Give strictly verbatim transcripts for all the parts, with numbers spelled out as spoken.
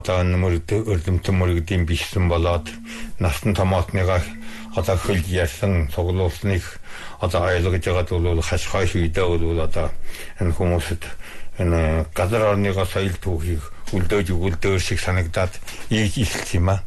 Одоо нэмэр өрдөмтөн мөрөгдийн бишсэн болоод настан томоотныгаа одоо хөл ярьсан цуглуулсныг одоо ойлгож байгаад бол хашхай шүйдэ бол одоо энэ хүмүүсд энэ газар орныгоо соёл түүхийг үлдээж өгүүлдээр шиг санагдаад ийж ихэлсэн юм аа.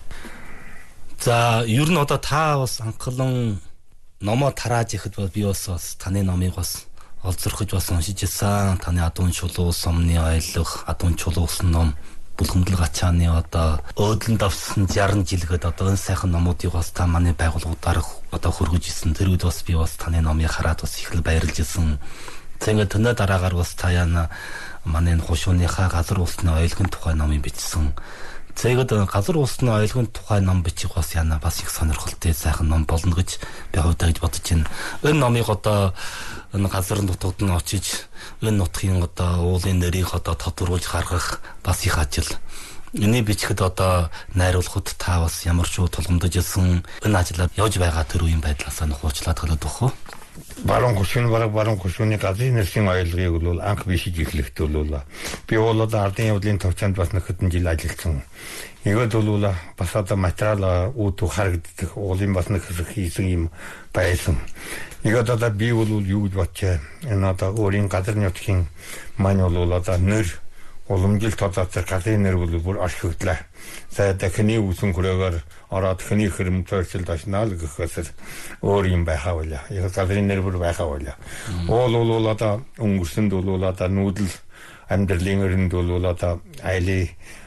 За ер нь одоо та бас анхлан номоо тарааж ихэд бол би бас таны номыг бас олзорхож бас уншиж ирсэн. Таны Адуун чулуу сумны аялах, Адуун чулуусан ном, Булхамдал гачааны одоо өөдлөн давсан шаран жилгээд одоо энэ сайхан номуудыг бас та манай байгууллагуудаар одоо хөргөж исэн. Тэр үед бас би бас таны номыг хараад бас их л баярлж исэн. Зэнгэ төнөө дараагаар бас та яна манай хушууныхаа газар улсны оюулгын тухай номыг бичсэн. Зэгэд газар улсны оюулгын тухай ном бичих бас яна бас их сонирхолтой сайхан ном болно гэж би хувьдаа гэж бодож байна. Энэ номыг одоо энэ газар нутгад нь очиж энэ нутгийн одоо уулын нэрийг одоо тодорхойлж гаргах бас их ажил. Энийг бичихэд одоо найруулахад та бас ямар ч тулгамдж ирсэн энэ ажлаар явж байгаа тэр үеийн байдлаасаа нухуучлаад хэлээд өгөх үү? Баруун хушууны бараг баруун хушууны газрын нэрсийн аялгыг бол анх бишиж эхлэхт бол би бол одоо ардын явдлын төвчөнд бас нэг хэдэн жил ажилласан. Игод бол бас одоо материал үүд харагддаг уулын бас нэг хэсэг хийсэн юм байсан. Игод одоо би бол юу гэж бодчих энэ одоо өөрийн газар нутгийн мань бол одоо нэр уламжил тодорхой газрын нэр бол бүр орхигдлаа. За дахины үсэн хүрээгээр ороод хний хэрэм төрсөл ташнаал гэхээс өөр юм байхаа байлаа. Яг газрын нэр бүр байхаа байлаа. Уул бол одоо өнгөрсөнд бол одоо нүүдэл амьдралын өрөнд бол одоо айлын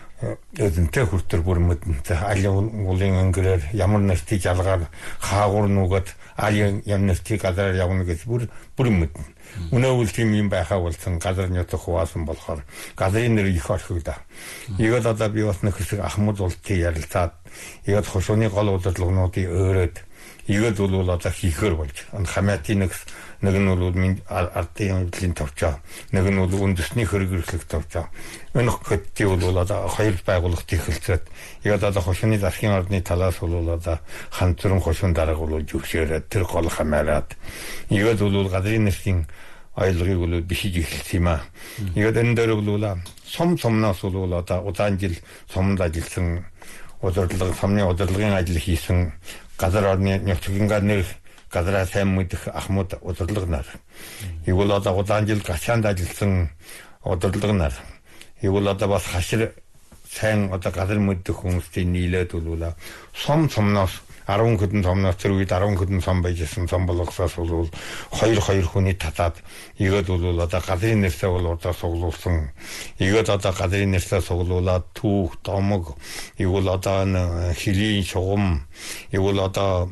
өдөнтэй хүртэр бүр мэдэнтэй айлын уулын өнгөрөөр ямар нэртий жалгаар хаагур нүгэд айлын ямар нэртий газар явна гэж бүр бүр мэдэн. Өнөөл тийм юм байхаа болсон газар нутаг хуваасан болохоор газрын нэр их орхигдаа. Игэл одоо би бас нэг хэсэг Ахмад ултыг ярилцаад игэл хушууны гол удирдлагуудыг өөрөөд игэл бол одоо хийхэр болж хамаатын нэг нэг нь бол минь ардын явдлын төвчөө нэг нь бол үндэсний хөргөрлөх төвчөө энэ хэдий бол одоо хоёр байгууллагт ихэлцээд игэл одоо хушууны зархын ордны талаас бол одоо ханцрын хушуун дарга бол жүгшээрээд тэр гол хамаарад игэл бол газрын нэрсийн аялгыг бол бишиж эхэлсэн юм аа. Игэл энэ дээр бол сум сумнаас бол одоо удаан жил сумд ажилласан удирдлага сумны удирдлагын ажил хийсэн газар орны нутгийн нэр газраа сайн мэдэх Ахмад удирдлага нар. Игэл одоо удаан жил гачаанд ажилласан удирдлага нар. Игэл одоо бас хашир сайн одоо газар мэдэх хүмүүсийн нийлээд бол сум сумнаас арван хэдэн сумнаас тэр үед арван хэдэн сум байжсэн сум болгосоос бол хоёр хоёр хүний татаад игэл бол одоо газрын нэрсээ бол одоо суглуулсан. Игэл одоо газрын нэрсээ суглуулад түүх, домог, игэл одоо хилийн шугам, игэл одоо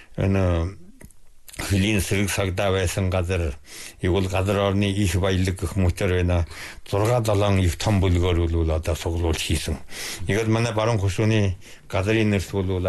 энэ хилийн сэрэг сагдаа байсан газар, игэл газар орны их баялаг гэх мэтэр байна. зураг далайн их том бүлгээр бол одоо суглуул хийсэн. Игэл манай баруун хушууны газрын нэрс бол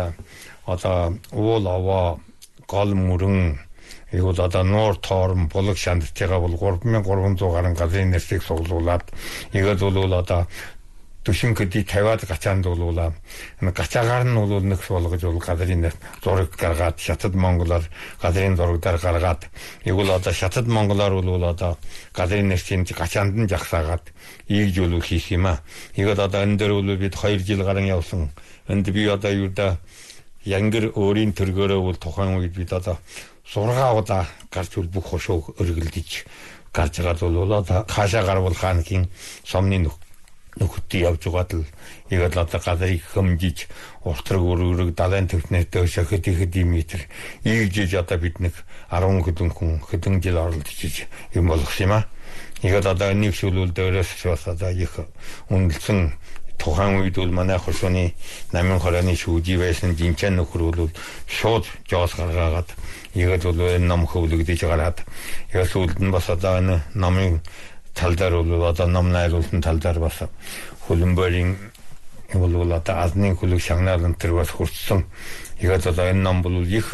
одоо уул аваа гол мөрөн игэл одоо нуур тоорн булаг шандтайгаа бол гурван мянган гурван зуун гаруй газрын нэрсийг суглуулад игэл бол одоо төшин көдий тавиад гачаанд бол энэ гачаагаар нь бол нэг болгож бол газрын нэр зураг гаргаад шатад монголоор газрын зурагдар гаргаад игэл одоо шатад монголоор бол одоо газрын нэрсийн гачаанд нь жагсаагаад ийж бол хийх юм аа. Игэл одоо энэ дээр бол бид хоёр жил гарan явсан. Энд би одоо юуда янгэр өөрийн төргөөрөө бол тухайн үед бид одоо сургаа удаа гарч үл бүх хошоо өргөлдөж гарч байгаа бол одоо хаашаа гарвал хаангийн сомны нөхөдтэй явж байгаад л игэл одоо газрыг хэмжиж уртраг өргөрөг далайн төвтнэртэй шахид хэдий метр ийжж одоо бид нэг арван хэдэн хүн хэдэн жил оролцож юм болох юм аа. Игэл одоо нэг шүлүүл дээрээс бас одоо их үнэлсэн тухайн үед бол манай хушууны намын хорооны шүүжий байсан жинчэн нөхөр бол шууд жоос гаргаад игэл бол энэ ном хөвлөгдөж гараад яг сүүлд нь бас одоо энэ номын тал дээр бол одоо ном найруулсан тал дээр бас хөлбөмбөрийн бол одоо азны хөлөг шагнаалан тэр бас хүрсэн. Игэл одоо энэ ном бол их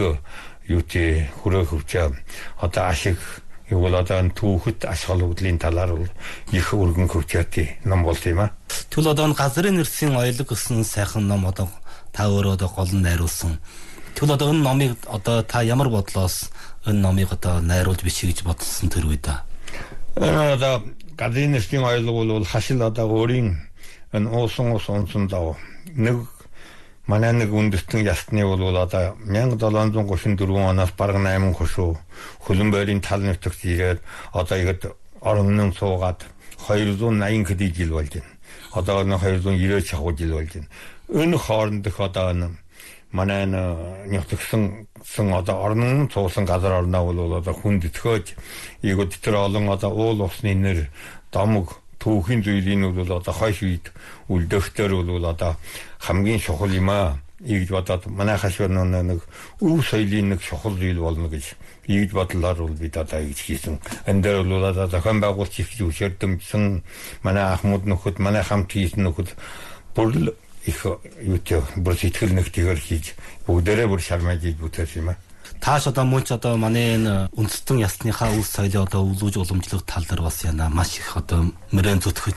юутэй хүрээ хөвчөө одоо ашиг Игэл одоо түүхэд ашгал хөдлийн талаар бол их өргөн хөвчөөтэй ном болт юм аа. Тэгвэл одоо газрын нэрсийн аялаг гэсэн сайхан ном одоо та өөрөө одоо гол нь найруулсан. Тэгвэл одоо энэ номыг одоо та ямар бодлоос энэ номыг одоо найруулж бичиж гэж бодсон тэр үед аа. Одоо газрын нэрсийн аялаг бол хашил одоо өөрийн энэ уусан ус унсан дав нэг манай нэг үндэстэн ясны бол одоо мянга долоон зуун гучин дөрвөн оноос бараг найман хошуу хөлбөмбөрийн тал нутагт ирээд одоо ихэд орон суугаад хоёр зуун найман хэд жил болж байна. Одоо нэг хоёр зуун девяносто шахуу жил болж байна. Энэ хоорондох одоо энэ манай нутагсан сэн одоо орон цуусан газар орноо бол одоо хүнд итгэж ийгүүд тэр олон одоо уул усны нэр домог түүхийн зүйлийн бол одоо хойш үед үлдэхтэр бол одоо хамгийн чухал юм аа. Ийгд бодоод манай хашир нэг өв соёлын нэг чухал зүйл болно гэж ийгд бодлоор бол бид одоо ийж хийсэн. Энэ дээр бол одоо зохион байгуулалт хийж үсэрдэмжсэн манай ахмад нөхөд манай хамт хийсэн нөхөд бүр их юутэй бүр сэтгэл нэгтгэр хийж бүгдээрээ бүр шармаж хийж бүтээсэн юм аа. Тааш одоо мөн ч одоо манай энэ үндэстэн ясныхаа үс соёлыг одоо өвлөж уламжлах тал дээр бас яна маш их одоо мөрөн зүтгэж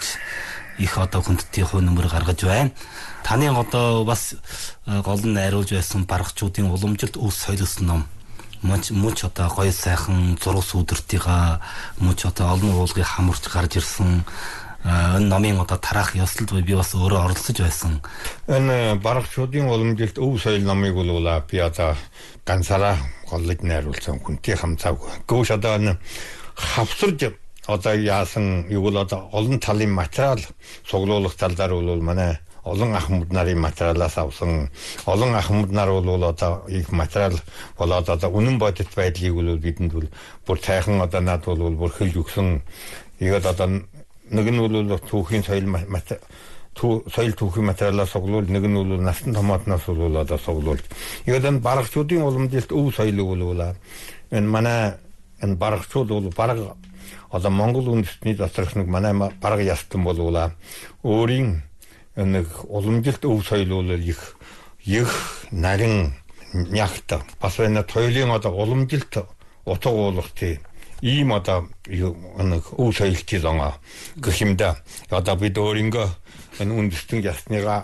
их одоо хүндтэй хувь нэмэр гаргаж байна. Таны одоо бас гол нь найруулж байсан баргачуудын уламжилт үс соёлс ном мөн ч одоо гоё сайхан зураг сүдэртийга мөн ч одоо олон уулгыг хамарч гарч ирсэн энэ номын одоо тараах ёслолд би бас өөрөө оролцож байсан. Энэ баргачуудын уламжилт өв соёл номыг бол би одоо ганцаараа голлож найруулсан хүнтэй хамцааг. Гүш одоо энэ хавсарж одоо яасан юу бол одоо олон талын материал цуглуулах талаар бол манай олон ахмад нарын материалаас авсан олон ахмад нар бол одоо их материал болоод одоо үнэн бодит байдлыг бол бидэнд бол бүр цайхан одоо над бол бүр хэлж өгсөн. Ийгээд одоо нэг нь бол түүхийн соёл материал соёл түүхийн материалаас цуглуул, нэг нь бол насан томоотноос бол одоо цуглуулж. Ийгээд энэ баргачуудын уламжилт өв соёлыг бол энэ манай энэ баргачууд бол бараг одоо Монгол үндэстний доторх нэг манай бараг ястан болуулаа өөрийн нэг уламжилт өв соёл бол их их нарийн нягт бас энэ тойлын одоо уламжилт утга уулах тий ийм одоо нэг өв соёлтын зонго гэх юм да. Одоо бид өөрөнгө энэ үндэстэн ясныгаа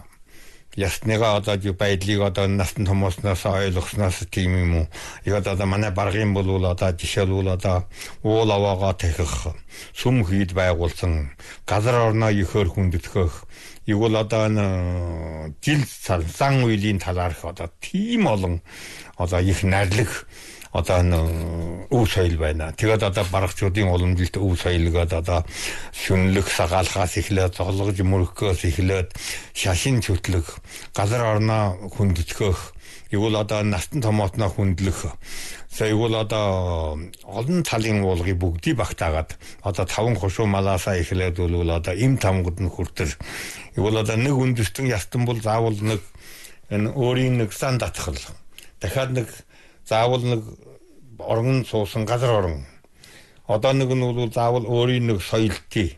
ясныгаа одоо байдлыг одоо насан томоосноос ойлгосноос тийм юм уу. Яг одоо манай баргын бол одоо жишээлбэл одоо уул аваагаа тахих, сүм хийд байгуулсан, газар орноо ихөр хүндэтгэх, игэл одоо энэ жил сан үеийн талаарх одоо тийм олон одоо их найрлах одоо өв соёл байна. Тэгээд одоо баргачуудын уламжилт өв соёлгээд одоо шүнлэх сагаалхаас эхлээд зоглож мөрөхөөс эхлээд шашин чөтлөх, газар орноо хүндэтгэх, игэл одоо настан томоотноо хүндлэх. За игэл одоо олон талын уулгыг бүгдийг багтаагаад одоо таван хошуу малаасаа эхлээд бол одоо им тамгад нь хүртэр. Игэл одоо нэг үндэстэн ястан бол заавал нэг энэ өөрийн нэг сан татхал. Дахиад нэг заавал нэг орон суусан газар орон. Одоо нэг нь бол заавал өөрийн нэг соёлтыг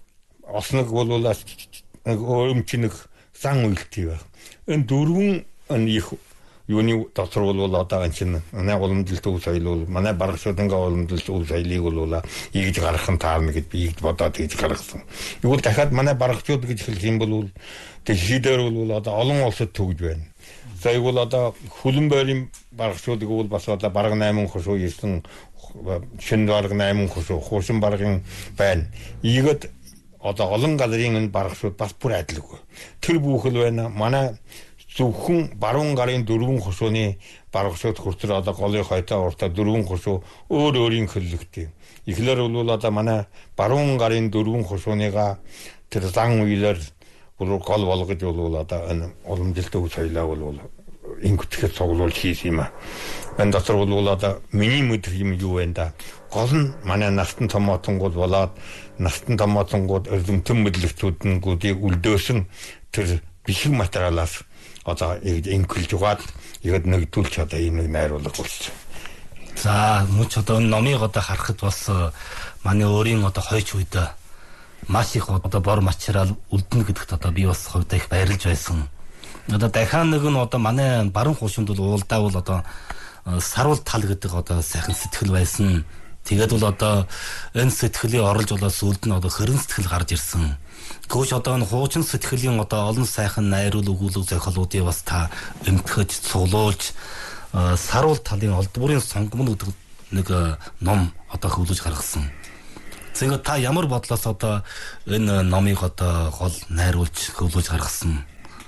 осног бол нэг өөрөмч нэг сан үйлтий байх. Энэ дөрвөн энэ их юуны дотор бол одоо энэ чинь манай уламжилт өв соёл бол манай баргачуудын уламжилт өв соёлыг бол ийж гаргах нь таарна гэд би ийж бодоод ийж гаргасан. Тэгвэл дахиад манай баргачууд гэж хэлэх юм бол дэлхийдээр бол одоо олон улсад төгж байна. За игэл одоо хөлбөмбөрийн баргачуудыг бол бас одоо бараг найман хошуу ирсэн шин бараг найман хошуу хуушин баргын байна. Ийгээд одоо олон газрын энэ баргачууд бас бүр адилгүй. Тэр бүхэл байна. Манай зөвхөн баруун гарын дөрвөн хошууны баргачууд хүртэл одоо голын хойтой уртаа дөрвөн хошуу өөр өөрийн хөллөгтэй. Эхлэр бол одоо манай баруун гарын дөрвөн хошууныга тэр зан үйлэр бүр гол болгож бол одоо энэ уламжилт өв соёлоо бол ингүтгэж цуглуулж хийсэн юм аа. Энэ дотор бол одоо миний мэдэх юм юу вэ да? Гол нь манай настан томоотонгууд болоод настан томоотонгууд эрдэмтэн мэдлэгчүүднгүүдийг үлдөөсөн тэр бишиг материалаас одоо ингүүлж угаад яг нэгдүүлж одоо энэ нэг найруулга болчих. За мөч одоо номыг одоо харахад бас манай өөрийн одоо хойч үед маш их одоо бор материал үлдэнэ гэдэгт одоо би бас хувьдаа их баярлж байсан. Одоо дахиад нэг нь одоо манай баруун хуушинд бол уулдаа бол одоо саруул тал гэдэг одоо сайхан сэтгэл байсан. Тэгээд бол одоо энэ сэтгэлийн орлож болоос үлд нь одоо хорин сэтгэл гарч ирсэн. Гүш одоо энэ хуучин сэтгэлийн одоо олон сайхан найруул өгүүлэг зохиолуудыг бас та эмтгэж цуглуулж саруул талын олдбурын сонгомн гэдэг нэг ном одоо хөвлөж гаргасан. Зөвхөн та ямар бодлоос одоо энэ номыг одоо гол найруулж хөвлөж гаргасан?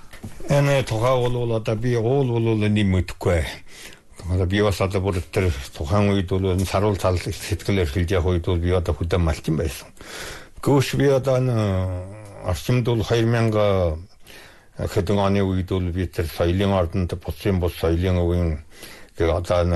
Энэ тухай бол одоо би уул бол нэм мэдэхгүй. Одоо би бас одоо бүр тэр тухайн үед бол саруул цал сэтгэл эрхэлж явах үед бол би одоо хөдөө малчин байсан. Гүш би одоо орчимд бол хоёр мянга хэдэн оны үед бол би тэр соёлын ордонд буцын бус соёлын өвийн тэгээ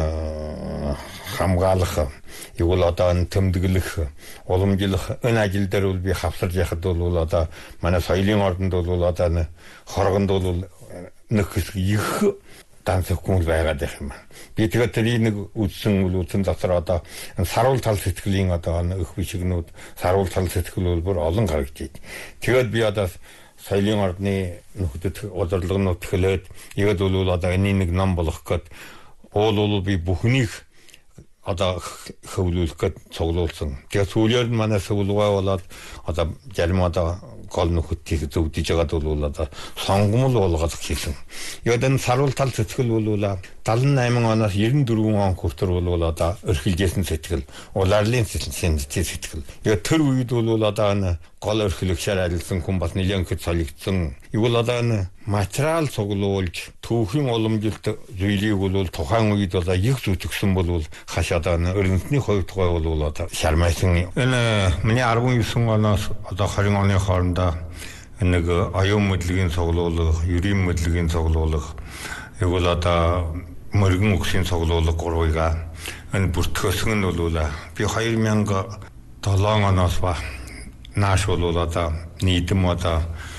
одоо хамгаалах юу бол одоо тэмдэглэх уламжлах энэ ажил дээр бол би хавсарж яхад бол одоо манай соёлын ордонд бол одоо хоргонд бол нэг хэсэг их дансахгүй байгаад байх юм. Би тэгээд тэрийг нэг үдсэн үлүүцэн дотор одоо саруул тал сэтгэлийн одоо их бишигнүүд саруул тал сэтгэл бол бүр олон гаргаж ийд. Тэгээд би одоо соёлын ордны нөхдөд удирдлагын нутгэлээд яг бол одоо энэ нэг ном болох гээд уул бол би бүхнийг одоо хөвлүүлэх гээд цуглуулсан. Тэгээд сүүлээр нь манай сувлгаа болоод одоо зарим одоо гол нөхөдийг зөвдөж байгаад бол одоо сонгомл болгох хийсэн. Яг энэ саруул тал сэтгэл бол даалн восемь оноос девяносто четыре он хүртэл бол одоо өрхөлжсэн сэтгэл, улаарлын сэтгэл. Яг тэр үед бол одоо энэ гол өрхөлөгчээр арилсан хүн бас нэлээд их солигдсон. Юу бол одоо энэ материал цуглуулж түүхийн уламжилт зүйлийг бол тухайн үед бол их зүтгэсэн бол хаш одоо өрнөсний хувьд гой бол одоо шармайсан. Энэ миний дес9 оноос одоо двадцать оны хоорондоо нэг оюун мэдлэгийн цуглуулга, ерийн мэдлэгийн цуглуулга, яг бол одоо мөргөн үгсийн цуглуулга гурвыгаа энэ бүртгөөсөн нь бол би две тысячи седем оноос ба нааш бол одоо нийтэм одоо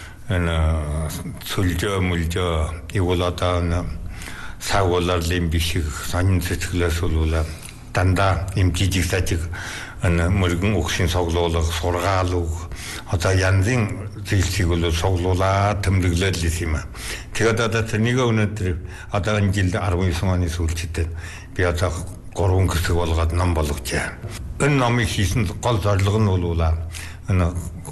энэ цөлжөө мөлжөө яг бол одоо сагууларлын бишиг сонин сэтгэлээс бол дандаа юм жижиг сажиг энэ мөргөн үгсийн цуглуулга, сургаал үг одоо янзын зүйлсийг бол цуглуулаад тэмдэглээд л юм. Тэгээд одоо тэрнийг өнөөдөр одоо энэ жил десять оны сүүлчихэд би одоо гурван хэсэг болгоод ном болгожээ. Энэ номыг хийсэн гол зорилго нь бол энэ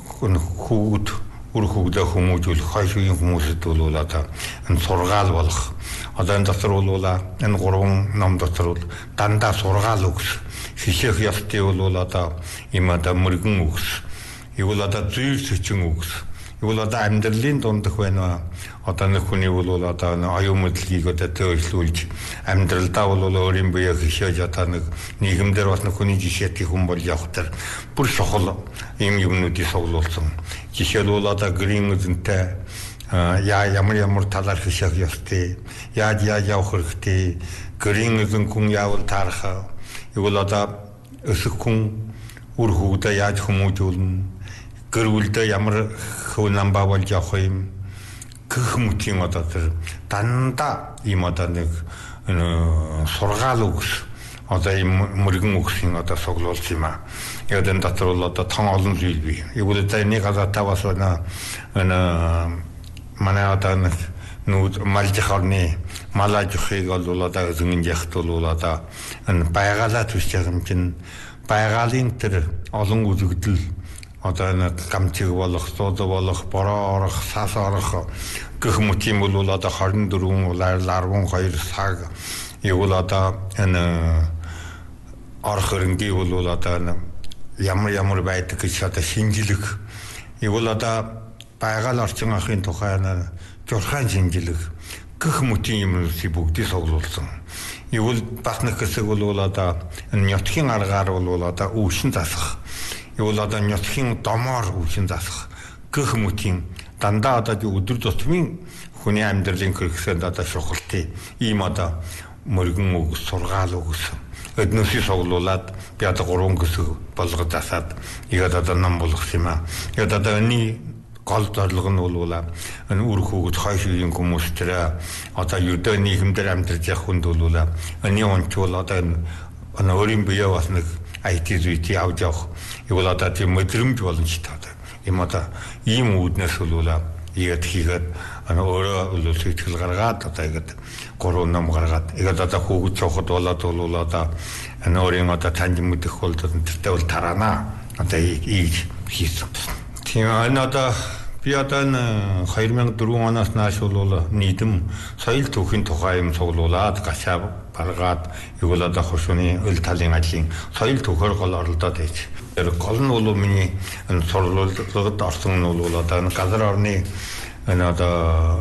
хүүд үр хүүхдээ хүмүүжүүлэх, хойш үеийн хүмүүсд бол одоо энэ сургаал болох. Одоо энэ дотор бол энэ гурван ном дотор бол дандаа сургаал үгс, хишээх ёстой бол одоо юм одоо мөргөн үгс, юу бол одоо зүйр сөчин үгс, юу бол одоо амьдралын дундах байна. Одоо нэг хүний бол одоо оюун мэдлэгийг одоо төлөвлөж амьдралдаа бол өөрийн биеийг хишээж одоо нэг нийгэмдэр бас нэг хүний жишээтэй хүн бол явах төр бүр шохол юм юмнуудыг цуглуулсан. Жишээлбэл одоо грин үзэнтэй яа ямар ямар талаар хишээх ёстой, яаж яаж явах хэрэгтэй, грин үзэн хүн яавал таарах, юу бол одоо өсөх хүн үр хүүхдээ яаж хүмүүжүүлнэ, гэр бүлдээ ямар хөв намбаа болж явах юм гэх мэтийн одоо тэр дандаа ийм одоо нэг сургаал үгс одоо ийм мөргөн үгсийн одоо цуглуулсан юм аа. Яг энэ дотор бол одоо тон олон зүйл бий. Яг үл одоо нэг газар таваас байна энэ манай одоо нүүд малжихорны малажихыг бол одоо зөнгөн яхт бол одоо энэ байгалаа төсч байгаа юм чинь байгалийн тэр олон үзэгдэл одоо энэ гамчиг болох, сууд болох, бороо орох, сас орох гэх мэт юм бол одоо двадцать четыре улаар двадцать two цаг юу бол одоо энэ орох хөрөнгийн бол одоо ямар ямар байдаг гэж одоо шинжилэх юу бол одоо байгаль орчин ахын тухай журхан шинжилэх гэх мэтийн юмнуудыг бүгдийг цуглуулсан. Юу бол бас нэг хэсэг бол одоо энэ нётхийн аргаар бол одоо өвшин засах, юу бол одоо нётхийн домоор өвшин засах гэх мэтийн дандаа одоо өдөр тутмын хүний амьдралын хэрэгсэнд одоо шухалтай ийм одоо мөргөн үгс, сургаал үгс эднүсийг цуглуулад би одоо гурван хэсэг болгож засаад игээд одоо ном болгох юм аа. Яг одоо энэ гол зорилго нь бол энэ үр хүүхэд хойш үеийн хүмүүс тэр одоо ердөө нийгэмдэр амьдарч явах хүнд бол энэ онцгой одоо энэ өөрийн бие бас нэг ай ти зүйтэй авч явах юу бол одоо тийм мэдрэмж боломжтой одоо юм одоо ийм үүднээс бол игээд хийгээд өөрөө бол сэтгэл гаргаад одоо игээд гурван ном гаргаад игээд одоо хүүхэд цоход болоод бол одоо энэ өөрийн одоо танд мэдэх бол тэртээ бол тараана одоо ийж хийсэн. Тийм энэ одоо Би одоо хоёр мянга дөрвөн оноос нааш бол нийтэм соёл түүхийн тухай юм цуглуулад гашаа баргаад игэл одоо хошууны өл талын ажлын соёл түүхээр гол оролдоод байж. Тэр гол нь бол миний сурвалжлагад орсон нь бол одоо газар орны одоо